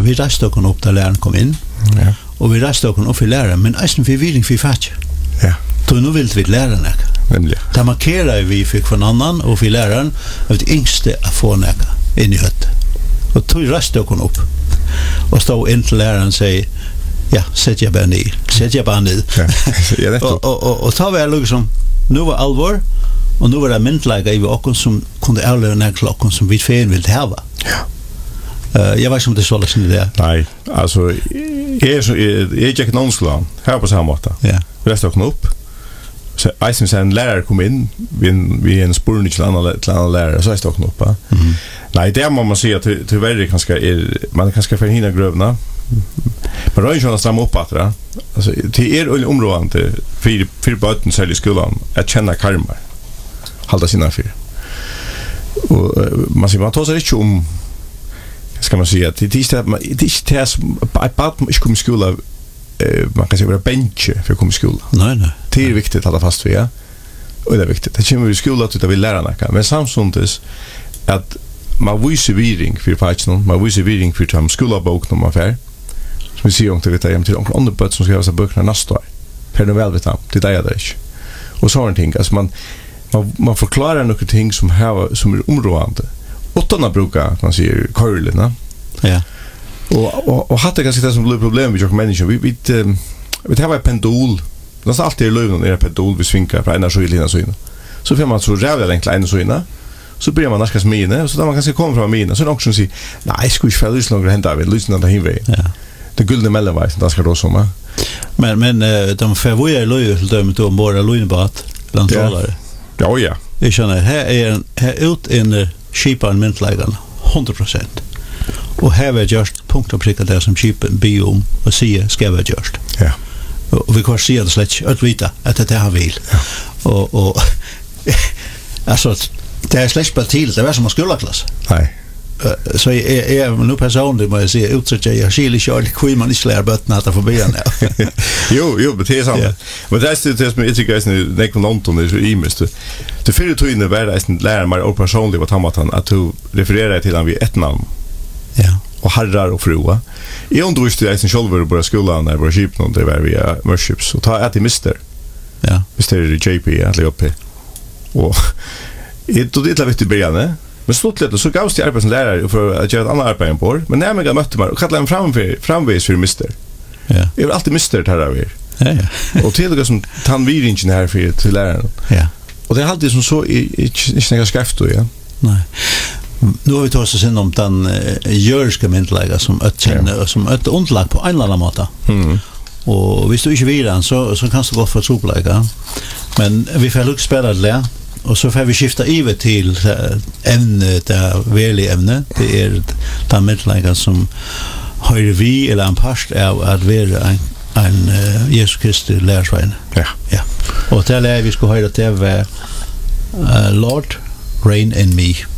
vi reiste oss opp da læreren kom inn, og vi reiste oss opp i læreren, men eisen vi viring for fatje. Ja. Så nu vill vi læreren ikke. Nemlig. Da markerer vi fikk for en annan, og for læreren, av det yngste å få nækka inn i høttet. Og tog reiste oss opp, og stod inn til læreren og sier, ja, sett jeg bare ned. Ja, og ta vi liksom, nu var alvor, og nu var det myndlaga i oss som kunne avløve nær til oss som vi ferien ville hava. Ja. Jeg vet ikke om det så løsning i det. Nei, altså, jeg gikk noen skolen, her på samme måte. Ja. Vi reiste oss opp, så jeg synes en lærer kom inn, vi en spurning til en annen lærer, så reiste oss opp. Nei, det må man si at tyvärr man kanskje for hina grøvna, men røy ikke å stramme opp at det. Altså, det områdende for bøten selv i skolen, at kjenne karmar, halda sina fyr. Og man tar seg ikke om, ska man säga, det är inte det som ett barn inte kommer i skolan, man kan säga vara benche för att komma i skolan. Nej. Det är viktigt att hålla fast vid, och det är viktigt. Det kommer i skolan att vi lära något. Men samtidigt att man visar viring för faktiskt, man visar viring för att skolabok när man fär. Som vi ser om till vet jag till andra böcker som ska vara böckerna nästa år. För det väl vet han, det är det inte. Och sådana ting, alltså man förklarar några ting som är områdande. Åttarna brukar, man säger, körlerna. Ja. Och hade kanske det som blev problem med jag människor. Vi har ett pendul. Det är alltid i löven är pendul vi svinkar från ena sida till ena sida. Så får man så rävla enkla ena sida. Så börjar man näskas mine, så där man kanske kommer från mine. Så är det också säger, nej, ska vi fälla ut några händer vi lyssnar där hinväg. Ja. Det guldne mellanvägen där ska då som. Men de får ju löv till dem då bara löjnbart landhållare. Ja. Jag känner här ut en skipan myntlägaren 100%. Och här är just punkt och pricka där som skipen biom och säger ska vara just. Ja. Och vi kan se det slätt att vita att det här vill. Ja. Och alltså det är slätt på till det var som en skolklass. Nej. Så jag nu personligen måste jag säga utsett jag skiljer Charlie Queen man inte lär bötterna att förbi han. Jo, det är sant. Men det är det som jag tycker är det kan Anton är så imist. Det för det inne var det lära mig och personligen vad han att du refererar till han vid ett namn. Ja. Och herrar och fruar. Jag undervisade i sin själva på skolan när var skip någon det var vi worships och ta att i mister. Ja. Mr. JP att lägga upp. Och det är lite början. Men slutligen så gavs till arbetslärare för att göra ett annat arbete på. Men när jag mötte mig och kallade en framvis för mister. Ja. Jag vill alltid mister här av er. Ja. Och till det som tandviringen här för till läraren. Ja. Och det är alltid som så i snäga skrift då, ja. Nej. Nu har vi tagit oss in om den jörska myndlägga som känner som ett underlag på en eller annan måte. Och hvis du inte vill den så kan det gå för troplägga. Men vi får lukka spela det. Och så får vi skifta över till ämnet, det verkliga ämnet. Det är den myndlägga som har vi eller en part av att vara en Jesus Kristi lärsvein. Ja. Och det är vi ska höra till Lord, reign in me.